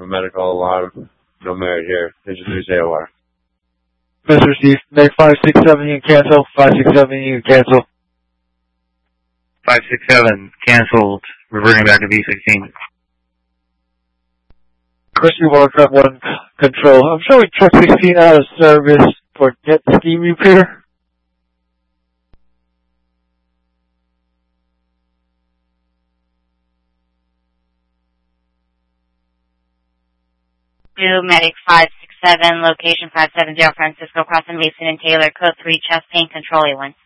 a medical alarm. No merit here. Introduce AOR. Mr. Steve, make 567, you can cancel. 567, you can cancel. 567, canceled. Reverting back to V16. Christy Watercraft 1 Control. I'm showing truck 16 out of service for jet ski repair. Medic 567, location 570 Francisco, crossing Mason and Taylor, code 3, chest pain, control A1.